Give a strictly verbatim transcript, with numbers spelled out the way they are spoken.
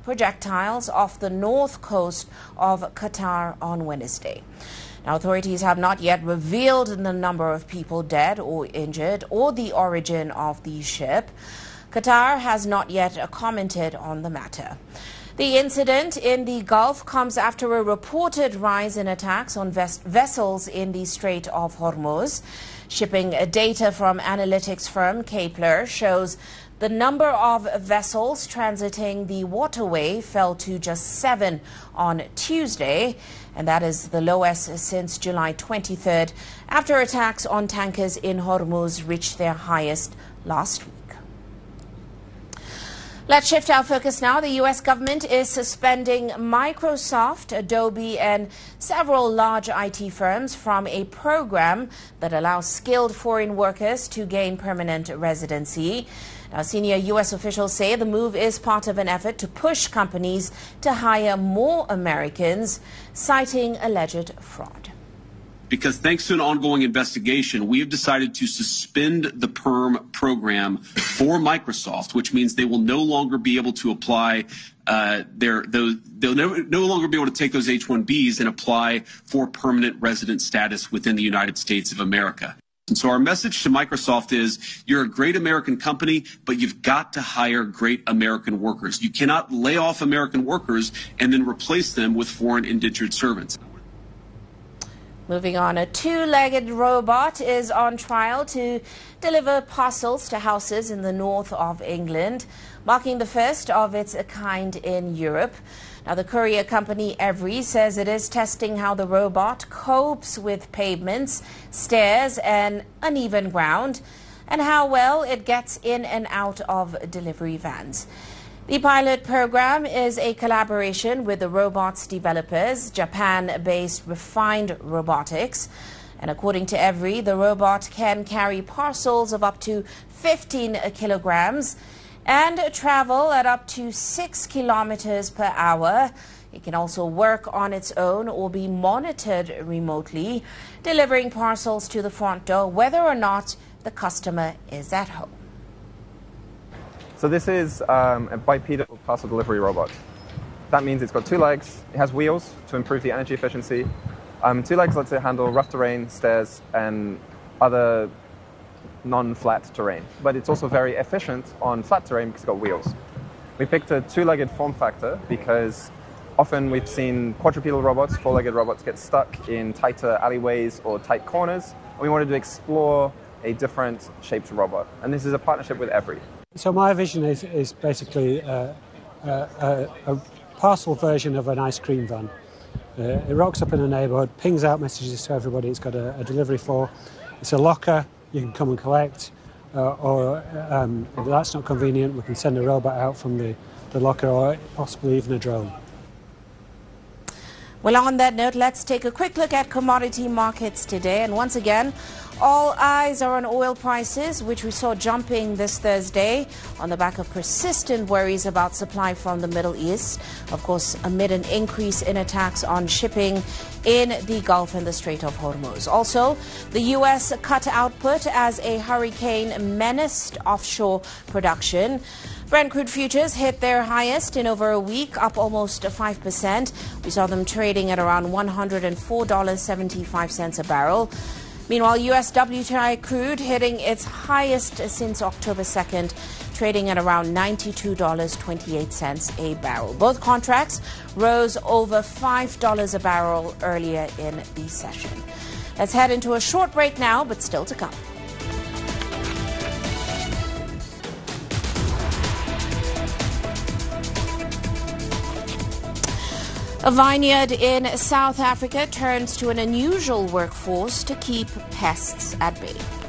projectiles off the north coast of Qatar on Wednesday. Now, authorities have not yet revealed the number of people dead or injured or the origin of the ship. Qatar has not yet commented on the matter. The incident in the Gulf comes after a reported rise in attacks on ves- vessels in the Strait of Hormuz. Shipping data from analytics firm Kepler shows the number of vessels transiting the waterway fell to just seven on Tuesday, and that is the lowest since July twenty-third, after attacks on tankers in Hormuz reached their highest last week. Let's shift our focus now. The U S government is suspending Microsoft, Adobe, and several large I T firms from a program that allows skilled foreign workers to gain permanent residency. Now, senior U S officials say the move is part of an effort to push companies to hire more Americans, citing alleged fraud. Because thanks to an ongoing investigation, we have decided to suspend the PERM program for Microsoft, which means they will no longer be able to apply uh, their those they'll no, no longer be able to take those H one Bs and apply for permanent resident status within the United States of America. And so our message to Microsoft is you're a great American company, but you've got to hire great American workers. You cannot lay off American workers and then replace them with foreign indentured servants. Moving on, a two-legged robot is on trial to deliver parcels to houses in the north of England, marking the first of its kind in Europe. Now, the courier company Evri says it is testing how the robot copes with pavements, stairs, and uneven ground, and how well it gets in and out of delivery vans. The pilot program is a collaboration with the robot's developers, Japan-based Refined Robotics. And according to Evri, the robot can carry parcels of up to fifteen kilograms and travel at up to six kilometers per hour. It can also work on its own or be monitored remotely, delivering parcels to the front door whether or not the customer is at home. So this is um, a bipedal parcel delivery robot. That means it's got two legs, it has wheels to improve the energy efficiency. Um, two legs lets it handle rough terrain, stairs, and other non-flat terrain. But it's also very efficient on flat terrain because it's got wheels. We picked a two-legged form factor because often we've seen quadrupedal robots, four-legged robots get stuck in tighter alleyways or tight corners. And we wanted to explore a different shaped robot. And this is a partnership with Evri. So my vision is, is basically uh, uh, a, a parcel version of an ice cream van. Uh, it rocks up in a neighbourhood, pings out messages to everybody it's got a, a delivery for. It's a locker, you can come and collect, uh, or um, if that's not convenient, we can send a robot out from the, the locker or possibly even a drone. Well, on that note, let's take a quick look at commodity markets today. And once again, all eyes are on oil prices, which we saw jumping this Thursday on the back of persistent worries about supply from the Middle East. Of course, amid an increase in attacks on shipping in the Gulf and the Strait of Hormuz. Also, the U S cut output as a hurricane menaced offshore production. Brent crude futures hit their highest in over a week, up almost five percent. We saw them trading at around one hundred four dollars and seventy-five cents a barrel. Meanwhile, U S W T I crude hitting its highest since October second, trading at around ninety-two dollars and twenty-eight cents a barrel. Both contracts rose over five dollars a barrel earlier in the session. Let's head into a short break now, but still to come. A vineyard in South Africa turns to an unusual workforce to keep pests at bay.